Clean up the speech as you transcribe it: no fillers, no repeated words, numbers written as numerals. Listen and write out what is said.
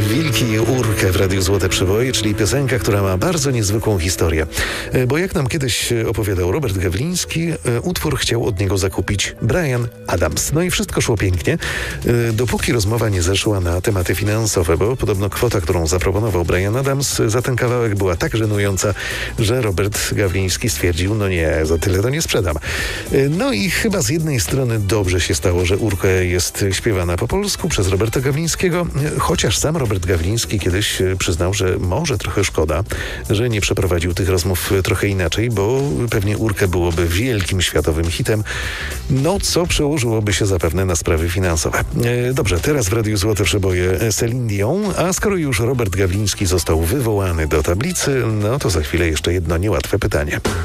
Wilki Urkę w Radiu Złote Przeboje, czyli piosenka, która ma bardzo niezwykłą historię. Bo jak nam kiedyś opowiadał Robert Gawliński, utwór chciał od niego zakupić Bryan Adams. No i wszystko szło pięknie, dopóki rozmowa nie zeszła na tematy finansowe, bo podobno kwota, którą zaproponował Bryan Adams za ten kawałek była tak żenująca, że Robert Gawliński stwierdził, no nie, za tyle to nie sprzedam. No i chyba z jednej strony dobrze się stało, że Urka jest śpiewana po polsku przez Roberta Gawlińskiego, chociaż sam Robert Gawliński kiedyś przyznał, że może trochę szkoda, że nie przeprowadził tych rozmów trochę inaczej, bo pewnie Urkę byłoby wielkim światowym hitem, no co przełożyłoby się zapewne na sprawy finansowe. Dobrze, teraz w Radiu Złote Przeboje Celine Dion, a skoro już Robert Gawliński został wywołany do tablicy, no to za chwilę jeszcze jedno niełatwe pytanie.